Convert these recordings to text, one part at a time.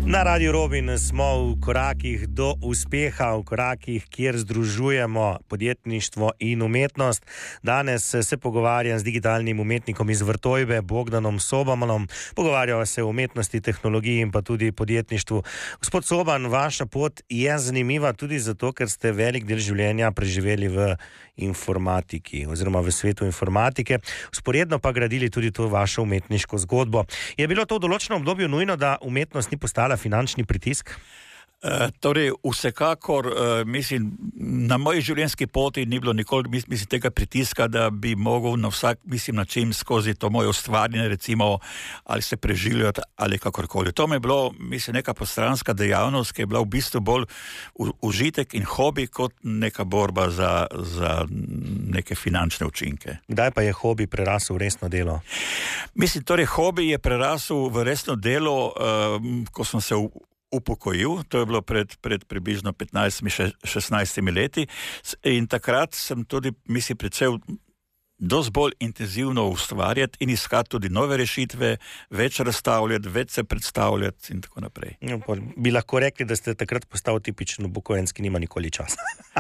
Na Radiu Robin smo v korakih do uspeha, v korakih, kjer združujemo podjetništvo in umetnost. Danes se pogovarjam z digitalnim umetnikom iz Vrtojbe, Bogdanom Sobamanom. Pogovarjava se o umetnosti, tehnologiji in pa tudi podjetništvu. Gospod Soban, vaša pot je zanimiva tudi zato, ker ste velik del življenja preživeli v informatiki oziroma v svetu informatike, vzporedno pa gradili tudi to vašo umetniško zgodbo. Je bilo to v določenem obdobju nujno, da umetnost ni postala finančni pritisk? Torej, vsekakor, mislim, na moji življenjski poti ni bilo nikoli, mislim, tega pritiska, da bi mogel na vsak, mislim, način skozi to moje ustvarjanje, recimo, ali se preživljati, ali kakorkoli. To mi je bilo, mislim, neka postranska dejavnost, ki je bila v bistvu bolj užitek in hobi, kot neka borba za neke finančne učinke. Kdaj pa je hobi prerasel v resno delo? Mislim, torej, hobi je prerasel v resno delo, ko sem se upokojil, to je bilo pred približno 15-16 leti, in takrat sem tudi, mislim, pričel dosti bolj intenzivno ustvarjati in iskati tudi nove rešitve, več razstavljati, več se predstavljati in tako naprej. Bi lahko rekli, da ste takrat postal tipičen upokojenec, ki nima nikoli časa?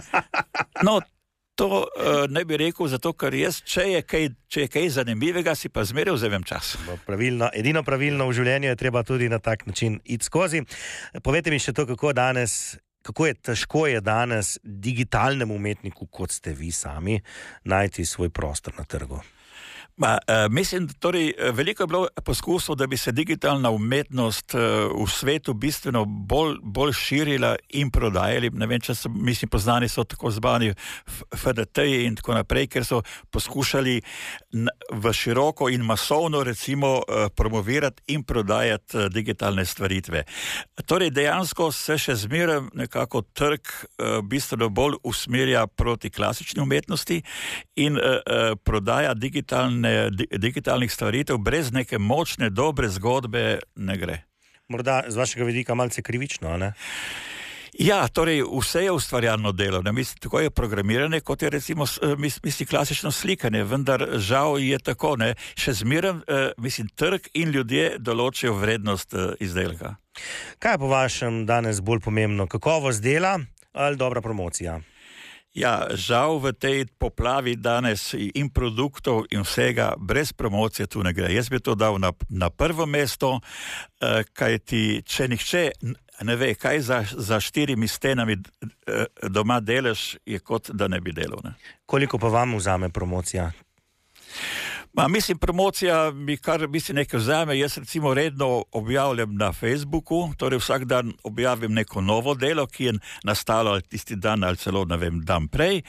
No, to ne bi rekel, zato ker jaz, če je kaj zanimivega, si pa zmeraj vzamem čas. Edino pravilno v življenju je treba tudi na tak način iti skozi. Povejte mi še to, kako je težko je danes digitalnemu umetniku, kot ste vi sami, najti svoj prostor na trgu. Mislim, torej, veliko je bilo poskusov, da bi se digitalna umetnost v svetu bistveno bolj širila in prodajali. Ne vem, če so, mislim, poznani so tako zvani FDT-ji in tako naprej, ker so poskušali v široko in masovno, recimo, promovirati in prodajati digitalne stvaritve. Torej, dejansko se še zmeraj nekako trg bistveno bolj usmerja proti klasični umetnosti in prodaja digitalnih stvaritev brez neke močne, dobre zgodbe ne gre. Morda z vašega vidika malce krivično, ne? Ja, torej vse je ustvarjalno delo, ne? Mislim, tako je programiranje, kot je recimo klasično slikanje, vendar žal je tako, ne? Še zmeraj, mislim, trg in ljudje določijo vrednost izdelka. Kaj je po vašem danes bolj pomembno, kakovost dela ali dobra promocija? Ja, žal v tej poplavi danes in produktov in vsega brez promocije tu ne gre. Jaz bi to dal na prvo mesto, kajti če nihče ne ve, kaj za 4 stenami doma delaš, je kot da ne bi delal. Ne? Koliko pa vam vzame promocija? Mislim, promocija mi kar nekaj vzame. Jaz recimo redno objavljam na Facebooku, torej vsak dan objavim neko novo delo, ki je nastalo tisti dan ali celo, ne vem, dan prej.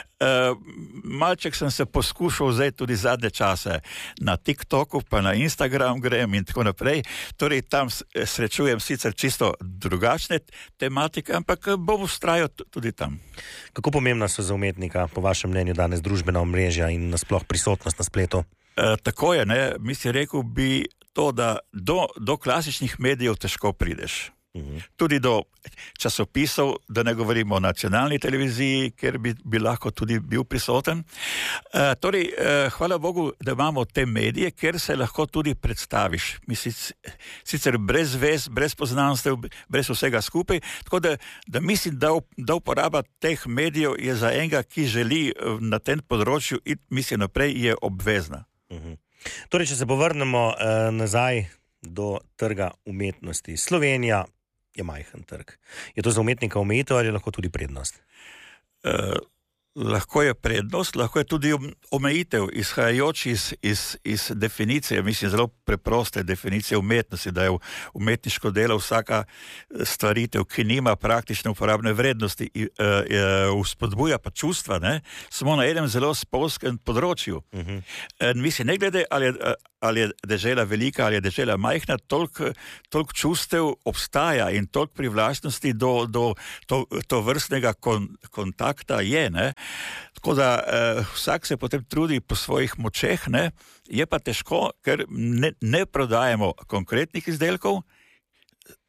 Malček sem se poskušal zdaj tudi zadnje čase na TikToku, pa na Instagram grem in tako naprej. Torej tam srečujem sicer čisto drugačne tematike, ampak bom vztrajal tudi tam. Kako pomembna so za umetnika, po vašem mnenju, danes družbena omrežja in nasploh prisotnost na spletu? Tako je, ne. Mislim, rekel bi to, da do klasičnih medijev težko prideš. Tudi do časopisov, da ne govorimo o nacionalni televiziji, ker bi lahko tudi bil prisoten. Torej, hvala Bogu, da imamo te medije, ker se lahko tudi predstaviš. Mislim, sicer brez vez, brez poznanstev, brez vsega skupaj, tako da mislim, da uporaba teh medijev je za enega, ki želi na tem področju iti, mislim, naprej, je obvezna. Torej, če se povrnemo nazaj do trga umetnosti. Slovenija je majhen trg. Je to za umetnika omejitev ali lahko tudi prednost? Lahko je prednost, lahko je tudi omejitev, izhajajoč iz definicije, mislim, zelo preproste definicije umetnosti, da je umetniško delo vsaka stvaritev, ki nima praktične uporabne vrednosti, vzpodbuja pa čustva, ne? Smo na enem zelo spolskem področju. Mislim, ne glede ali je dežela velika ali je dežela majhna, toliko čustev obstaja in toliko privlačnosti do vrstnega kontakta je, ne? Tako da vsak se potem trudi po svojih močeh, ne? Je pa težko, ker ne prodajemo konkretnih izdelkov,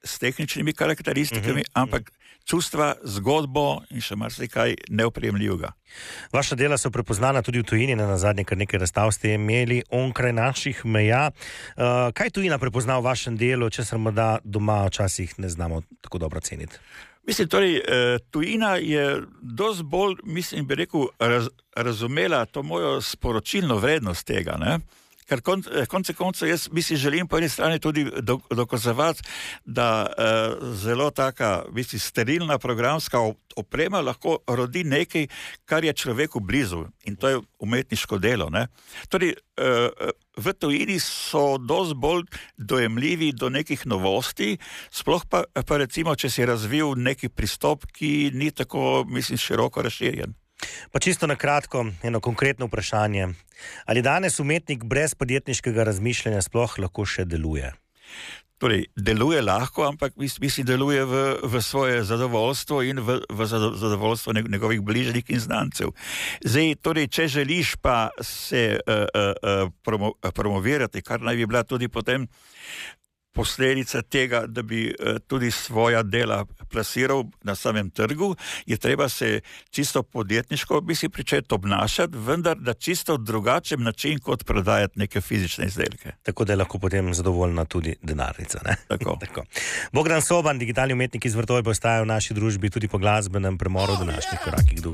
s tehničnimi karakteristikami, ampak čustva, zgodbo in še marsikaj neoprijemljivega. Vaša dela so prepoznana tudi v tujini, na zadnje kar nekaj razstav ste imeli onkraj naših meja. Kaj tujina prepozna v vašem delu, če se morda doma včasih ne znamo tako dobro ceniti? Mislim, torej, tujina je dosti bolj, mislim, bi rekel, razumela to mojo sporočilno vrednost tega, ne? Ker konce jaz mislim, želim po eni strani tudi dokazovati, da zelo taka, mislim, sterilna programska oprema lahko rodi nekaj, kar je človeku blizu, in to je umetniško delo, ne. Torej, v tujini so dosti bolj dojemljivi do nekih novosti, sploh pa recimo, če si razvil neki pristop, ki ni tako, mislim, široko razširjen. Pa čisto na kratko, eno konkretno vprašanje. Ali danes umetnik brez podjetniškega razmišljanja sploh lahko še deluje? Torej, deluje lahko, ampak mislim, deluje v svoje zadovoljstvo in v zadovoljstvo njegovih bližnjih in znancev. Zdaj, torej, če želiš pa se promovirati, kar naj bi bila tudi potem posledica tega, da bi tudi svoja dela plasiral na samem trgu, je treba se čisto podjetniško pričeti obnašati, vendar na čisto drugačen način, kot prodajati neke fizične izdelke. Tako da je lahko potem zadovoljna tudi denarnica, ne? Tako. Bogdan Soban, digitalni umetnik iz Vrtojbe, ostaja v naši družbi tudi po glasbenem premoru v današnjih korakih do